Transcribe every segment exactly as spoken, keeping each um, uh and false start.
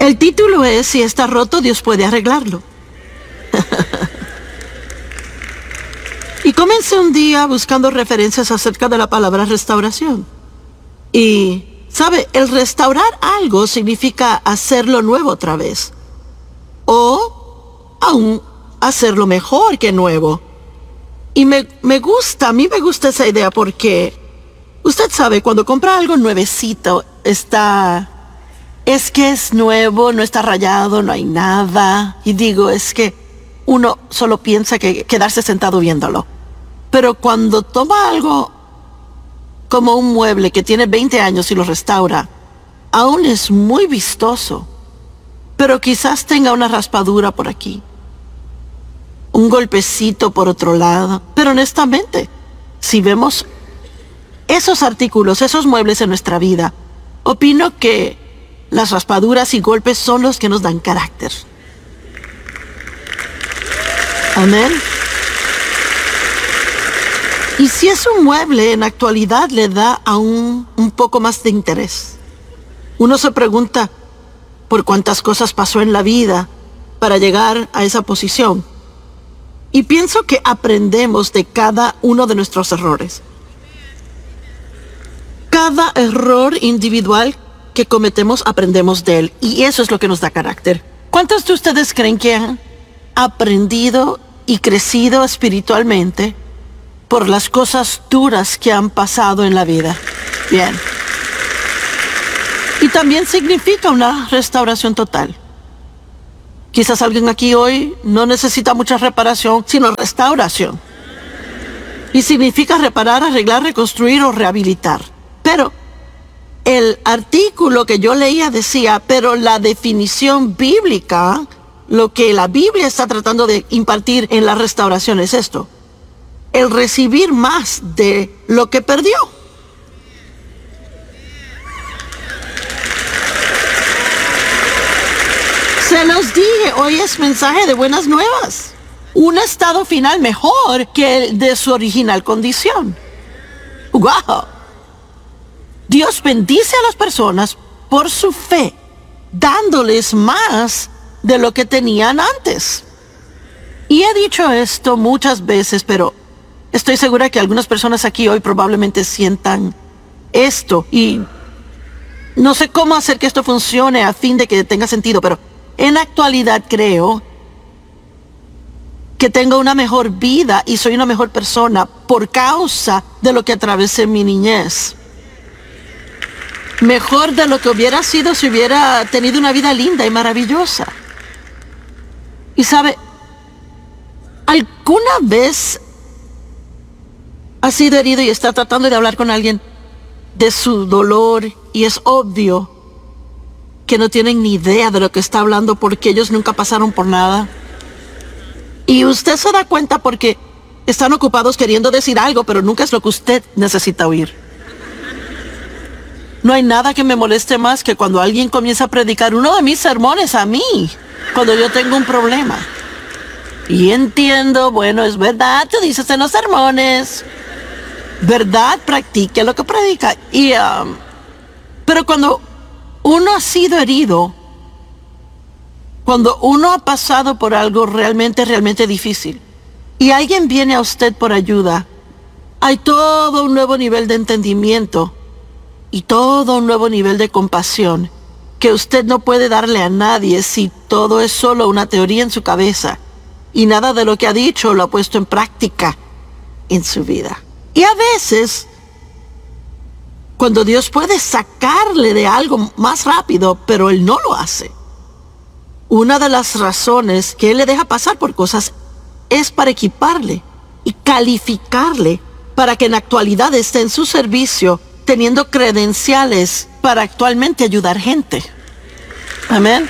El título es Si está roto, Dios puede arreglarlo. Y comencé un día buscando referencias acerca de la palabra restauración. Y, ¿sabe? El restaurar algo significa hacerlo nuevo otra vez. O, aún, hacerlo mejor que nuevo. Y me, me gusta, a mí me gusta esa idea porque, usted sabe, cuando compra algo nuevecito, está... Es que es nuevo, no está rayado, no hay nada. Y digo, es que uno solo piensa que quedarse sentado viéndolo. Pero cuando toma algo como un mueble que tiene veinte años y lo restaura, aún es muy vistoso. Pero quizás tenga una raspadura por aquí, un golpecito por otro lado. Pero honestamente, si vemos esos artículos, esos muebles en nuestra vida, opino que las raspaduras y golpes son los que nos dan carácter. Amén. Y si es un mueble, en la actualidad le da aún un poco más de interés. Uno se pregunta por cuántas cosas pasó en la vida para llegar a esa posición. Y pienso que aprendemos de cada uno de nuestros errores. Cada error individual que cometemos, aprendemos de él. Y eso es lo que nos da carácter. ¿Cuántos de ustedes creen que han aprendido y crecido espiritualmente por las cosas duras que han pasado en la vida? Bien. Y también significa una restauración total. Quizás alguien aquí hoy no necesita mucha reparación, sino restauración. Y significa reparar, arreglar, reconstruir o rehabilitar. Pero el artículo que yo leía decía, pero la definición bíblica, lo que la Biblia está tratando de impartir en la restauración es esto: el recibir más de lo que perdió. Se los dije, hoy es mensaje de buenas nuevas. Un estado final mejor que el de su original condición. ¡Wow! Dios bendice a las personas por su fe, dándoles más de lo que tenían antes. Y he dicho esto muchas veces, pero estoy segura que algunas personas aquí hoy probablemente sientan esto. Y no sé cómo hacer que esto funcione a fin de que tenga sentido, pero en la actualidad creo que tengo una mejor vida y soy una mejor persona por causa de lo que atravesé en mi niñez. Mejor de lo que hubiera sido si hubiera tenido una vida linda y maravillosa. Y sabe, ¿alguna vez ha sido herido y está tratando de hablar con alguien de su dolor y es obvio que no tienen ni idea de lo que está hablando porque ellos nunca pasaron por nada? Y usted se da cuenta porque están ocupados queriendo decir algo, pero nunca es lo que usted necesita oír. No hay nada que me moleste más que cuando alguien comienza a predicar uno de mis sermones a mí, cuando yo tengo un problema. Y entiendo, bueno, es verdad, tú dices en los sermones, verdad, practique lo que predica. Y, um, pero cuando uno ha sido herido, cuando uno ha pasado por algo realmente, realmente difícil, y alguien viene a usted por ayuda, hay todo un nuevo nivel de entendimiento y todo un nuevo nivel de compasión que usted no puede darle a nadie si todo es solo una teoría en su cabeza y nada de lo que ha dicho lo ha puesto en práctica en su vida. Y a veces, cuando Dios puede sacarle de algo más rápido, pero Él no lo hace, una de las razones que Él le deja pasar por cosas es para equiparle y calificarle para que en la actualidad esté en su servicio, teniendo credenciales para actualmente ayudar gente. Amén.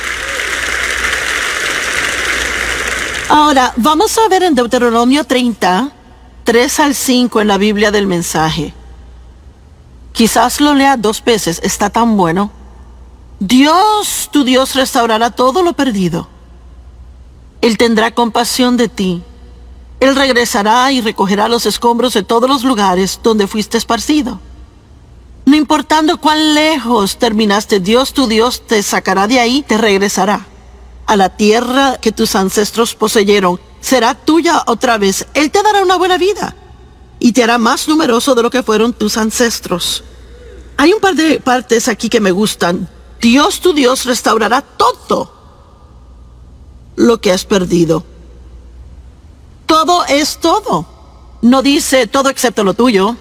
Ahora, vamos a ver en Deuteronomio treinta, tres al cinco en la Biblia del Mensaje. Quizás lo lea dos veces, está tan bueno. Dios, tu Dios, restaurará todo lo perdido. Él tendrá compasión de ti. Él regresará y recogerá los escombros de todos los lugares donde fuiste esparcido. No importando cuán lejos terminaste, Dios tu Dios te sacará de ahí, te regresará a la tierra que tus ancestros poseyeron. Será tuya otra vez. Él te dará una buena vida y te hará más numeroso de lo que fueron tus ancestros. Hay un par de partes aquí que me gustan. Dios tu Dios restaurará todo lo que has perdido. Todo es todo. No dice todo excepto lo tuyo.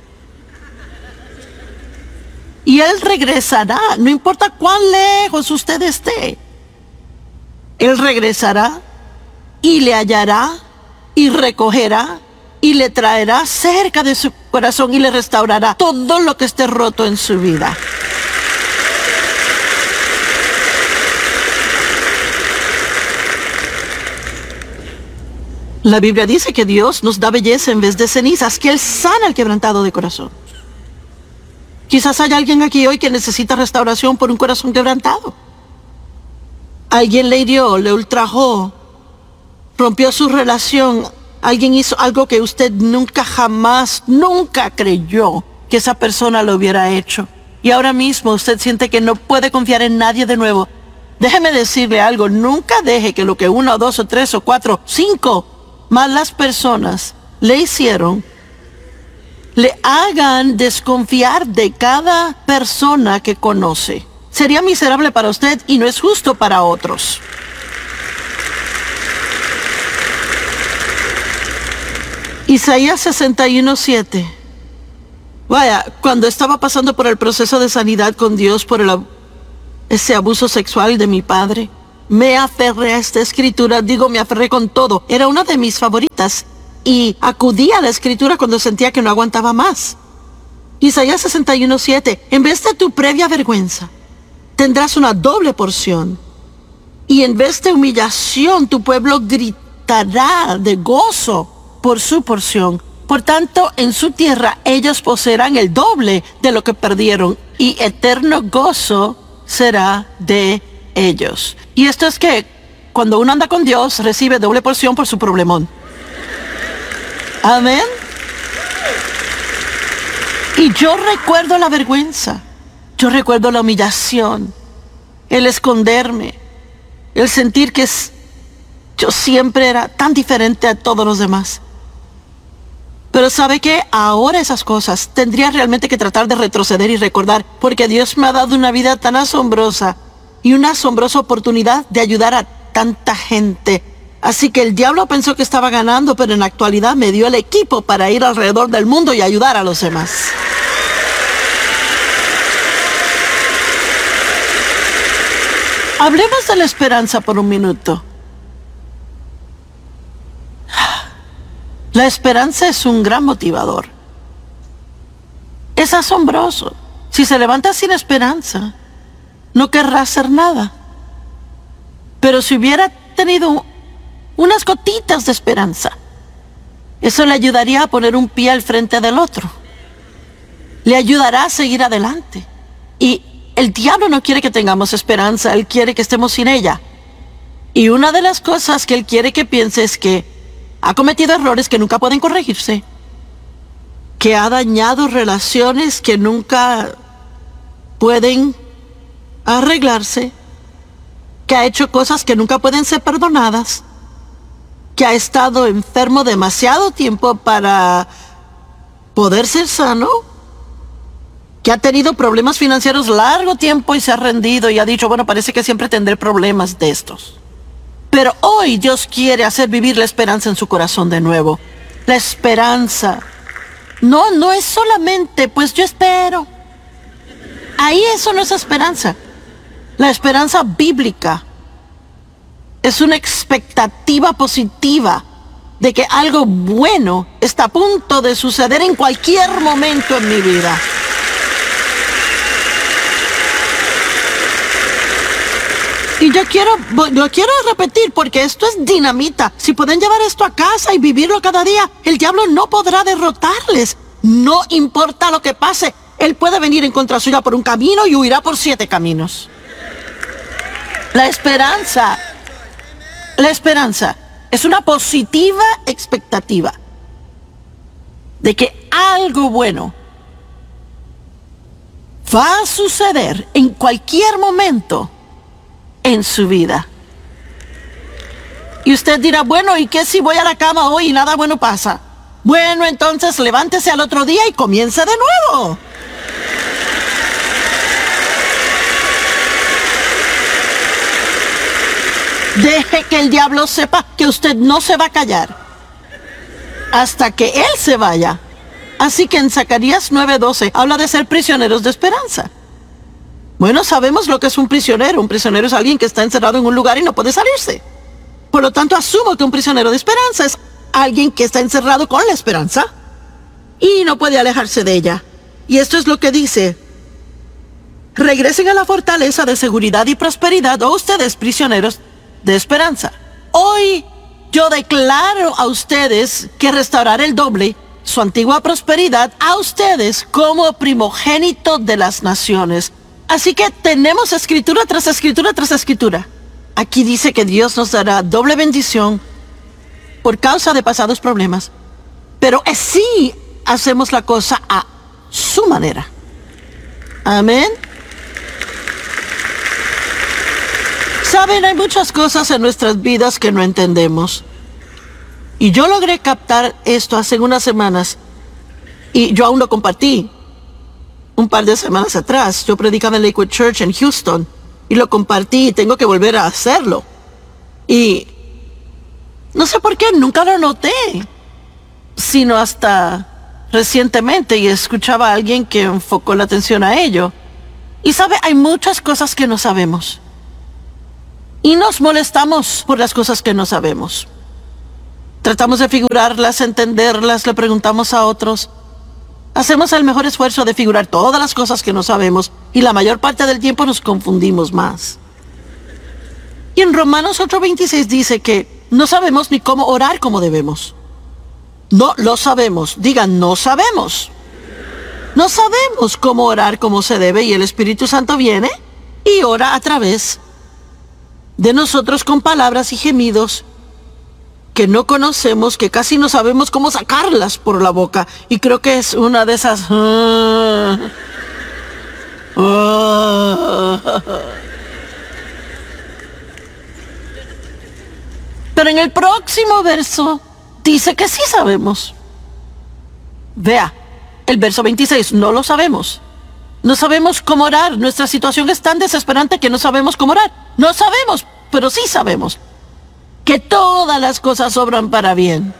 Y Él regresará, no importa cuán lejos usted esté. Él regresará y le hallará y recogerá y le traerá cerca de su corazón y le restaurará todo lo que esté roto en su vida. La Biblia dice que Dios nos da belleza en vez de cenizas, que Él sana al quebrantado de corazón. Quizás hay alguien aquí hoy que necesita restauración por un corazón quebrantado. Alguien le hirió, le ultrajó, rompió su relación. Alguien hizo algo que usted nunca jamás, nunca creyó que esa persona lo hubiera hecho. Y ahora mismo usted siente que no puede confiar en nadie de nuevo. Déjeme decirle algo, nunca deje que lo que uno, dos o tres o cuatro, cinco malas personas le hicieron le hagan desconfiar de cada persona que conoce. Sería miserable para usted y no es justo para otros. Isaías sesenta y uno, siete. Vaya, cuando estaba pasando por el proceso de sanidad con Dios por el, ese abuso sexual de mi padre, me aferré a esta escritura, digo, me aferré con todo. Era una de mis favoritas. Y acudí a la escritura cuando sentía que no aguantaba más. Isaías sesenta y uno, siete. En vez de tu previa vergüenza, tendrás una doble porción. Y en vez de humillación, tu pueblo gritará de gozo por su porción. Por tanto, en su tierra ellos poseerán el doble de lo que perdieron. Y eterno gozo será de ellos. Y esto es que cuando uno anda con Dios, recibe doble porción por su problemón. Amén. Y yo recuerdo la vergüenza, yo recuerdo la humillación, el esconderme, el sentir que es, yo siempre era tan diferente a todos los demás. Pero ¿sabe qué? Ahora esas cosas tendría realmente que tratar de retroceder y recordar, porque Dios me ha dado una vida tan asombrosa y una asombrosa oportunidad de ayudar a tanta gente. Así que el diablo pensó que estaba ganando, pero en la actualidad me dio el equipo para ir alrededor del mundo y ayudar a los demás. Hablemos de la esperanza por un minuto. La esperanza es un gran motivador. Es asombroso. Si se levanta sin esperanza, no querrá hacer nada. Pero si hubiera tenido unas gotitas de esperanza, eso le ayudaría a poner un pie al frente del otro. Le ayudará a seguir adelante. Y el diablo no quiere que tengamos esperanza, él quiere que estemos sin ella. Y una de las cosas que él quiere que piense es que ha cometido errores que nunca pueden corregirse, que ha dañado relaciones que nunca pueden arreglarse, que ha hecho cosas que nunca pueden ser perdonadas, que ha estado enfermo demasiado tiempo para poder ser sano, que ha tenido problemas financieros largo tiempo y se ha rendido y ha dicho, bueno, parece que siempre tendré problemas de estos. Pero hoy Dios quiere hacer vivir la esperanza en su corazón de nuevo. La esperanza. No, no es solamente, pues yo espero. Ahí eso no es esperanza. La esperanza bíblica es una expectativa positiva de que algo bueno está a punto de suceder en cualquier momento en mi vida. Y yo quiero, lo quiero repetir porque esto es dinamita. Si pueden llevar esto a casa y vivirlo cada día, el diablo no podrá derrotarles. No importa lo que pase, él puede venir en contra suya por un camino y huirá por siete caminos. La esperanza, la esperanza es una positiva expectativa de que algo bueno va a suceder en cualquier momento en su vida. Y usted dirá, bueno, ¿y qué si voy a la cama hoy y nada bueno pasa? Bueno, entonces levántese al otro día y comience de nuevo. Deje que el diablo sepa que usted no se va a callar hasta que él se vaya. Así que en Zacarías nueve doce habla de ser prisioneros de esperanza. Bueno, sabemos lo que es un prisionero. Un prisionero es alguien que está encerrado en un lugar y no puede salirse. Por lo tanto, asumo que un prisionero de esperanza es alguien que está encerrado con la esperanza y no puede alejarse de ella. Y esto es lo que dice: regresen a la fortaleza de seguridad y prosperidad, oh ustedes prisioneros de esperanza. Hoy yo declaro a ustedes que restauraré el doble su antigua prosperidad a ustedes como primogénito de las naciones. Así que tenemos escritura tras escritura tras escritura. Aquí dice que Dios nos dará doble bendición por causa de pasados problemas. Pero sí hacemos la cosa a su manera. Amén. Saben, hay muchas cosas en nuestras vidas que no entendemos. Y yo logré captar esto hace unas semanas. Y yo aún lo compartí. Un par de semanas atrás, yo predicaba en Lakewood Church en Houston. Y lo compartí y tengo que volver a hacerlo. Y no sé por qué, nunca lo noté. Sino hasta recientemente y escuchaba a alguien que enfocó la atención a ello. Y sabe, hay muchas cosas que no sabemos. Y nos molestamos por las cosas que no sabemos. Tratamos de figurarlas, entenderlas, le preguntamos a otros. Hacemos el mejor esfuerzo de figurar todas las cosas que no sabemos y la mayor parte del tiempo nos confundimos más. Y en Romanos ocho veintiséis dice que no sabemos ni cómo orar como debemos. No lo sabemos. Digan, no sabemos. No sabemos cómo orar como se debe y el Espíritu Santo viene y ora a través de nosotros con palabras y gemidos que no conocemos, que casi no sabemos cómo sacarlas por la boca. Y creo que es una de esas... Uh, uh. Pero en el próximo verso dice que sí sabemos. Vea, el verso veintiséis, no lo sabemos. No sabemos cómo orar. Nuestra situación es tan desesperante que no sabemos cómo orar. No sabemos, pero sí sabemos que todas las cosas obran para bien.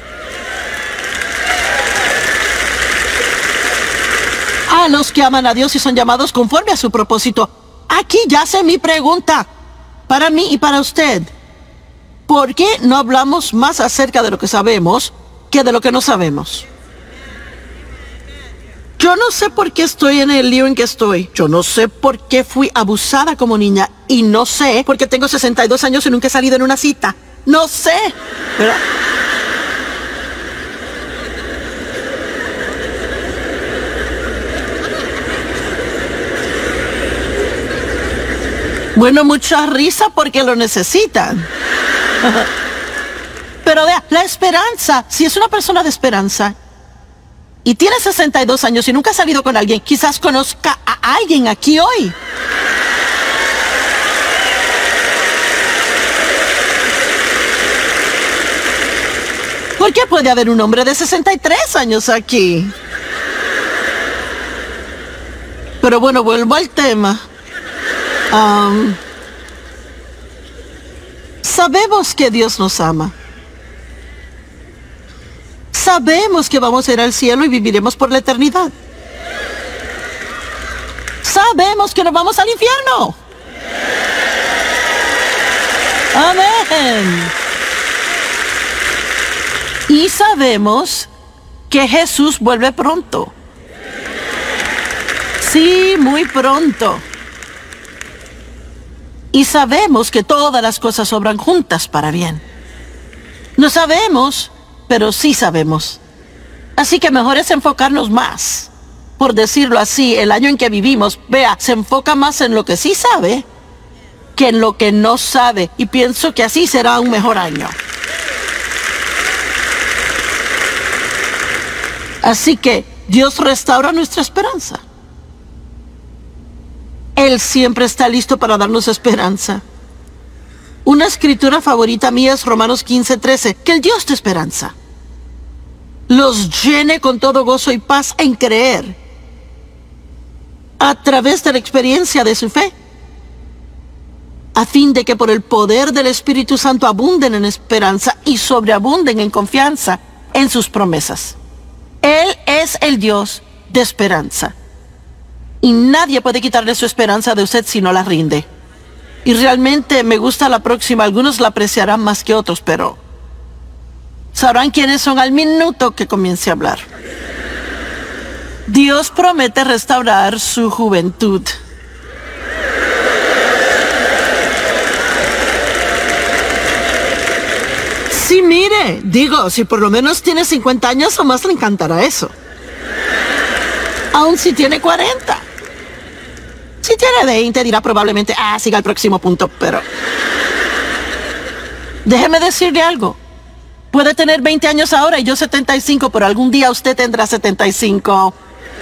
A los que aman a Dios y son llamados conforme a su propósito. Aquí yace mi pregunta, para mí y para usted. ¿Por qué no hablamos más acerca de lo que sabemos que de lo que no sabemos? Yo no sé por qué estoy en el lío en que estoy. Yo no sé por qué fui abusada como niña. Y no sé por qué tengo sesenta y dos años y nunca he salido en una cita. No sé. ¿Verdad? Bueno, mucha risa porque lo necesitan. Pero vea, la esperanza, si es una persona de esperanza y tiene sesenta y dos años y nunca ha salido con alguien, quizás conozca a alguien aquí hoy. ¿Por qué puede haber un hombre de sesenta y tres años aquí? Pero bueno, vuelvo al tema. Um, sabemos que Dios nos ama. Sabemos que vamos a ir al cielo y viviremos por la eternidad. Sabemos que nos vamos al infierno. Amén. Y sabemos que Jesús vuelve pronto. Sí, muy pronto. Y sabemos que todas las cosas obran juntas para bien. No sabemos, pero sí sabemos. Así que mejor es enfocarnos más. Por decirlo así, el año en que vivimos, vea, se enfoca más en lo que sí sabe que en lo que no sabe. Y pienso que así será un mejor año. Así que Dios restaura nuestra esperanza. Él siempre está listo para darnos esperanza. Una escritura favorita mía es Romanos quince trece, que el Dios de esperanza los llene con todo gozo y paz en creer, a través de la experiencia de su fe, a fin de que por el poder del Espíritu Santo abunden en esperanza y sobreabunden en confianza en sus promesas. Él es el Dios de esperanza. Y nadie puede quitarle su esperanza de usted si no la rinde. Y realmente me gusta la próxima. Algunos la apreciarán más que otros, pero sabrán quiénes son al minuto que comience a hablar. Dios promete restaurar su juventud. Sí, mire, digo, si por lo menos tiene cincuenta años o más, le encantará eso. Aún si tiene cuarenta. Si tiene veinte, dirá probablemente, ah, siga al próximo punto, pero déjeme decirle algo. Puede tener veinte años ahora y yo setenta y cinco, pero algún día usted tendrá setenta y cinco.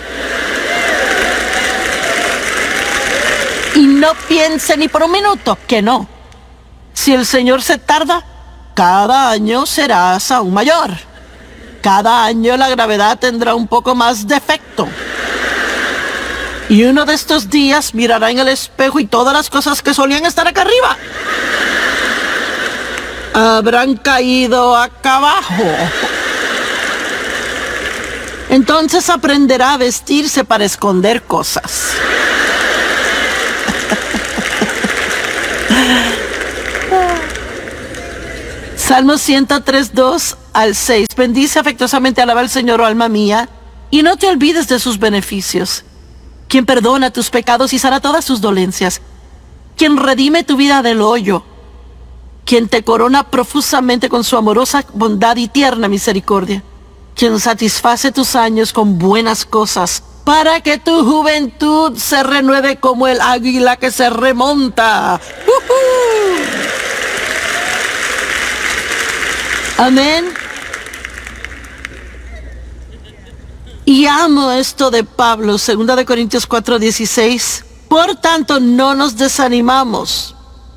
Y no piense ni por un minuto que no. Si el Señor se tarda, cada año serás aún mayor. Cada año la gravedad tendrá un poco más de efecto. Y uno de estos días mirará en el espejo y todas las cosas que solían estar acá arriba habrán caído acá abajo. Entonces aprenderá a vestirse para esconder cosas. Salmo ciento tres, dos al seis. Bendice afectuosamente, alaba al Señor, oh alma mía, y no te olvides de sus beneficios. Quien perdona tus pecados y sana todas tus dolencias. Quien redime tu vida del hoyo. Quien te corona profusamente con su amorosa bondad y tierna misericordia. Quien satisface tus años con buenas cosas, para que tu juventud se renueve como el águila que se remonta. ¡Uh-huh! Amén. Y amo esto de Pablo, segunda de Corintios cuatro dieciséis. Por tanto, no nos desanimamos.